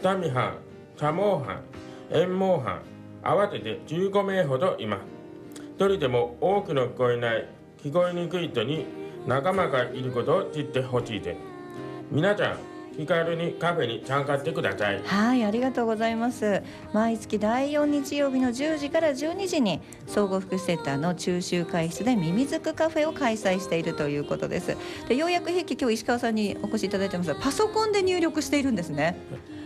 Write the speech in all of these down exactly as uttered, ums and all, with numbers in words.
タミ班、茶毛班、縁毛班、合わせてじゅうごめいほどいます。一人でも多くの聞こえない、聞こえにくい人に仲間がいることを知ってほしいです。皆さん、気軽にカフェに参加してください。 はい、ありがとうございます。毎月だいよん日曜日のじゅうじからじゅうにじに総合福祉センターの中秋会室でミミズクカフェを開催しているということです。で、ようやく筆記、今日石川さんにお越しいただいてますが、パソコンで入力しているんですね。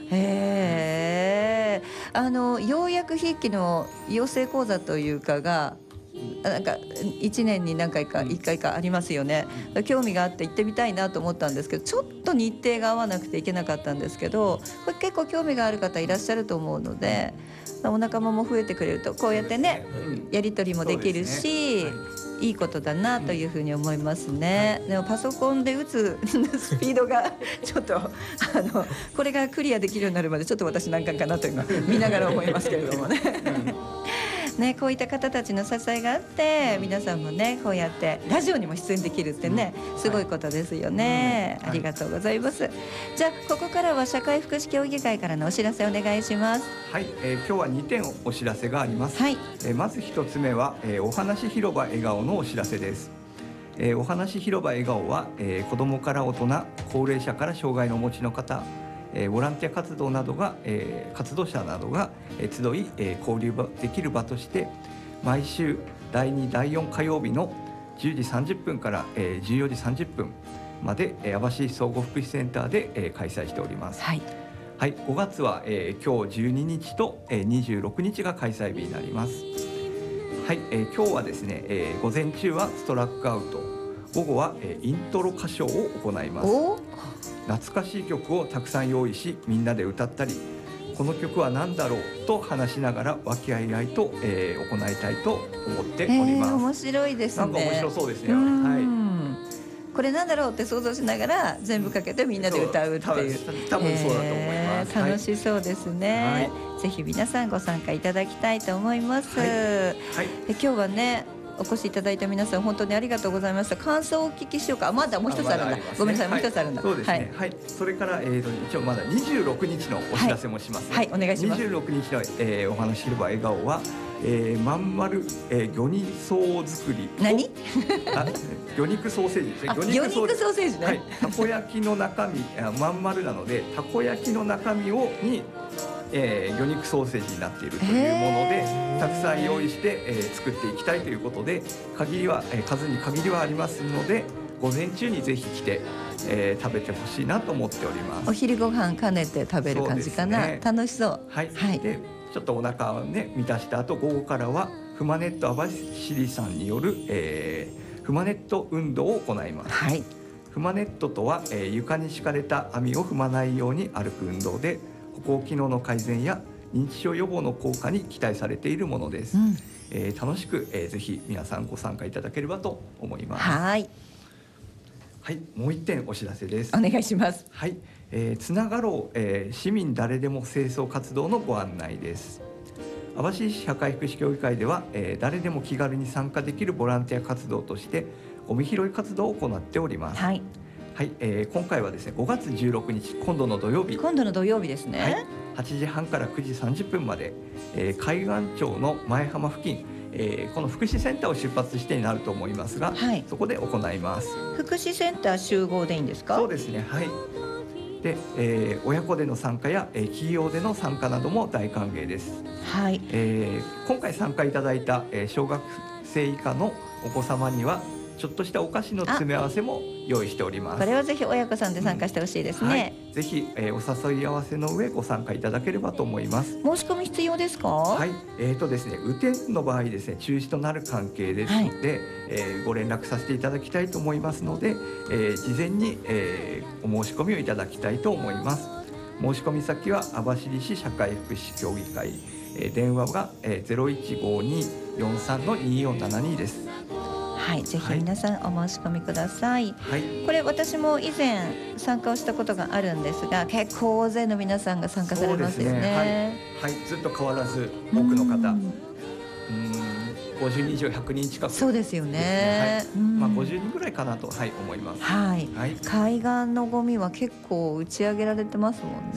へー、あのようやく筆記の養成講座というかがなんかいちねんに何回かいっかいかありますよね。興味があって行ってみたいなと思ったんですけど、ちょっと日程が合わなくて行けなかったんですけど、これ結構興味がある方いらっしゃると思うので、お仲間も増えてくれるとこうやってね、やり取りもできるし、いいことだなというふうに思いますね。でもパソコンで打つスピードがちょっとあのこれがクリアできるようになるまでちょっと私難関かなと今見ながら思いますけれどもね。ね、こういった方たちの支えがあって皆さんもねこうやってラジオにも出演できるってね、すごいことですよね、はい、ありがとうございます。じゃあここからは社会福祉協議会からのお知らせお願いします。 はい、えー、今日はにてんお知らせがあります、 はい。 えー、まずひとつめは、えー、お話広場笑顔のお知らせです。えー、お話広場笑顔は、えー、子どもから大人、高齢者から障害のお持ちの方、えー、ボランティア活動などが、えー、活動者などが、えー、集い、えー、交流できる場として毎週だいにだいよん火曜日のじゅうじさんじゅっぷんから、えー、じゅうよじさんじゅっぷんまで、えー、網走総合福祉センターで、えー、開催しております。 はい、 はい、ごがつは、えー、今日じゅうににちと、えー、にじゅうろくにちが開催日になります。はい、えー、今日はですね、えー、午前中はストラックアウト、午後は、えー、イントロ歌唱を行います。懐かしい曲をたくさん用意し、みんなで歌ったり、この曲は何だろうと話しながら和気あいあいと、えー、行いたいと思っております。 えー、面白いですね。 なんか面白そうですね。はい、これなんだろうって想像しながら全部かけてみんなで歌うっていう、 多分そうだと思います、 えー、楽しそうですね、はい、ぜひ皆さんご参加いただきたいと思います、はいはい、で今日はねお越しいただいた皆さん本当にありがとうございました。感想をお聞きしようか。まだもう一つあるんだ、まね、ごめんなさい、もう一つあるんだ、 はい、そうですね、はい、それから、えー、と一応まだにじゅうろくにちのお知らせもします、ね、 はい、はい、お願いします。 にじゅうろくにちの、えー、お話広場笑顔は、えー、まんまる、えー、魚肉ソー作り。 何あ魚肉ソーセージですね。 魚肉ソーセージね、 はい、たこ焼きの中身まん丸なので、たこ焼きの中身をにえー、魚肉ソーセージになっているというもので、たくさん用意して、えー、作っていきたいということで、限りは、えー、数に限りはありますので、午前中にぜひ来て、えー、食べてほしいなと思っております。 お昼ご飯兼ねて食べる感じかな、ね、楽しそう。 はい、はい、でちょっとお腹をね満たした後、午後からはフマネット網走さんによる、えー、フマネット運動を行います。 はい、 フマネットとは、えー、床に敷かれた網を踏まないように歩く運動で、歩行機能の改善や認知症予防の効果に期待されているものです、うん、えー、楽しく、えー、ぜひ皆さんご参加いただければと思います。 はい、 はい、もう一点お知らせです。 お願いします。 はい、えー、つながろう、えー、市民誰でも清掃活動のご案内です。網走市社会福祉協議会では、えー、誰でも気軽に参加できるボランティア活動としてゴミ拾い活動を行っております。 はい、 はい、えー、今回はですねごがつじゅうろくにち、今度の土曜日、 今度の土曜日ですね、はい、 はちじはんからくじさんじゅっぷんまで、えー、海岸町の前浜付近、えー、この福祉センターを出発してになると思いますが、はい、そこで行います。 福祉センター集合でいいんですか？ そうですね、はい。で、えー、親子での参加や、えー、企業での参加なども大歓迎です。 はい、 えー、今回参加いただいた、えー、小学生以下のお子様にはちょっとしたお菓子の詰め合わせも用意しております。 これはぜひ親子さんで参加してほしいですね、うん、はい、 ぜひ、えー、お誘い合わせの上ご参加いただければと思います。 申し込み必要ですか？ はい、えーとですね、雨天の場合ですね、中止となる関係ですので、はい、えー、ご連絡させていただきたいと思いますので、えー、事前に、えー、お申し込みをいただきたいと思います。申し込み先は網走市社会福祉協議会、えー、電話が、えー、ゼロいちごに よんさん のによんななにです。 はい、ぜひ皆さんお申し込みください、 はい、 これ私も以前参加をしたことがあるんですが、結構大勢の皆さんが参加されますよね。 はい、はい、ずっと変わらず多くの方、うん、ごじゅうにん以上ひゃくにん近く、 そうですよね、 はい、まあ、ごじゅうにんぐらいかなと、はい、思います。 はい、はい、海岸のゴミは結構打ち上げられてますもんね。